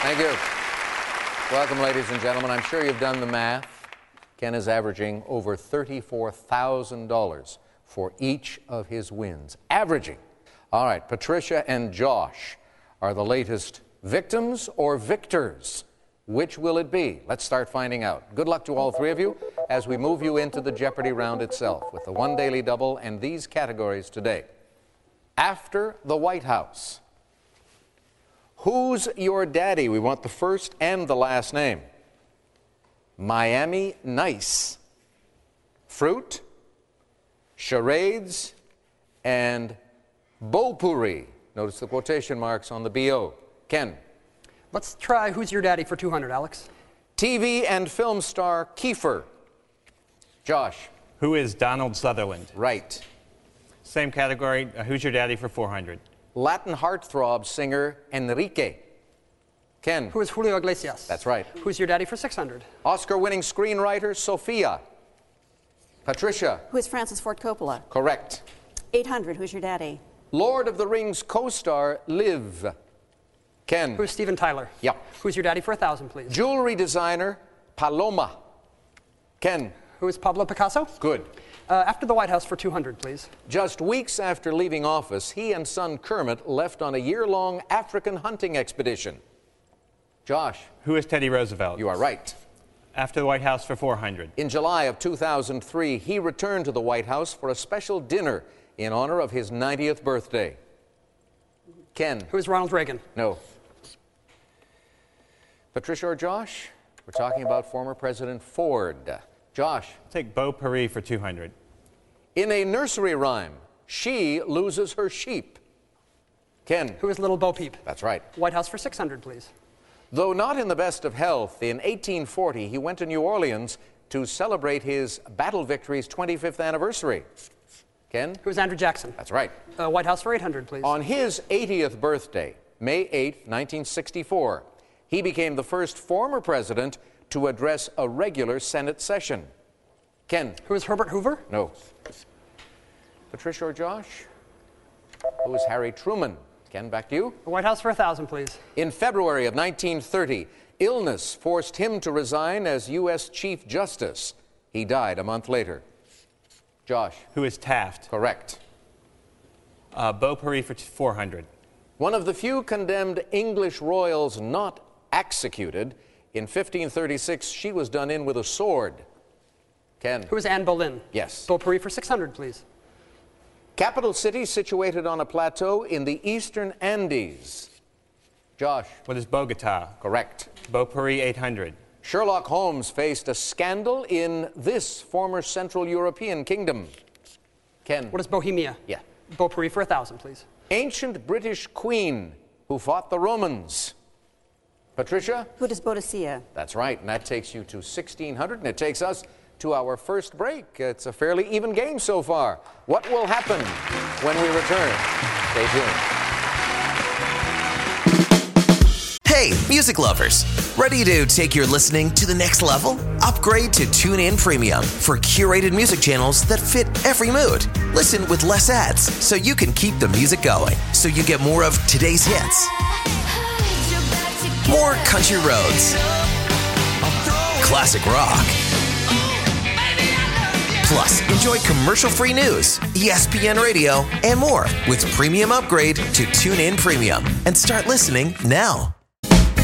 Thank you. Welcome, ladies and gentlemen. I'm sure you've done the math. Ken is averaging over $34,000 for each of his wins. Averaging. All right, Patricia and Josh are the latest victims or victors. Which will it be? Let's start finding out. Good luck to all three of you as we move you into the Jeopardy round itself with the one daily double and these categories today. After the White House. Who's your daddy? We want the first and the last name. Miami Nice. Fruit, charades, and Beaupurri. Notice the quotation marks on the B-O. Ken. Let's try Who's Your Daddy for 200, Alex. TV and film star Kiefer. Josh. Who is Donald Sutherland? Right. Same category, Who's Your Daddy for 400? Latin heartthrob singer Enrique. Ken. Who is Julio Iglesias? That's right. Who's Your Daddy for 600? Oscar-winning screenwriter Sofia. Patricia. Who is Francis Ford Coppola? Correct. 800, Who's Your Daddy? Lord of the Rings co-star Liv. Ken. Who's Steven Tyler? Yep. Who's Your Daddy for 1,000, please? Jewelry designer Paloma. Ken. Who is Pablo Picasso? Good. After the White House for 200, please. Just weeks after leaving office, he and son Kermit left on a year-long African hunting expedition. Josh. Who is Teddy Roosevelt? You are right. After the White House for 400. In July of 2003, he returned to the White House for a special dinner in honor of his 90th birthday. Ken. Who is Ronald Reagan? No. Patricia or Josh? We're talking about former President Ford. Josh. Take Beaupurri for 200. In a nursery rhyme, she loses her sheep. Ken. Who is Little Bo Peep? That's right. White House for 600, please. Though not in the best of health, in 1840 he went to New Orleans to celebrate his battle victory's 25th anniversary. Ken? Who is Andrew Jackson? That's right. White House for 800, please. On his 80th birthday, May 8, 1964, he became the first former president to address a regular Senate session. Ken? Who is Herbert Hoover? No. Patricia or Josh? Who is Harry Truman? Ken, back to you. The White House for 1,000, please. In February of 1930, illness forced him to resign as U.S. Chief Justice. He died a month later. Josh. Who is Taft? Correct. Beaupurri for 400. One of the few condemned English royals not executed, in 1536 she was done in with a sword. Ken. Who is Anne Boleyn? Yes. Beaupurri for 600, please. Capital city situated on a plateau in the eastern Andes. Josh. What is Bogota? Correct. Beaupurri 800. Sherlock Holmes faced a scandal in this former Central European kingdom. Ken. What is Bohemia? Yeah. Beaupurri for 1,000, please. Ancient British queen who fought the Romans. Patricia? Who does Boadicea? That's right, and that takes you to 1,600, and it takes us to our first break. It's a fairly even game so far. What will happen when we return? Stay tuned. Hey, music lovers. Ready to take your listening to the next level? Upgrade to TuneIn Premium for curated music channels that fit every mood. Listen with less ads so you can keep the music going. So you get more of today's hits, more country roads, classic rock. Plus, enjoy commercial-free news, ESPN Radio, and more with premium upgrade to TuneIn Premium. And start listening now.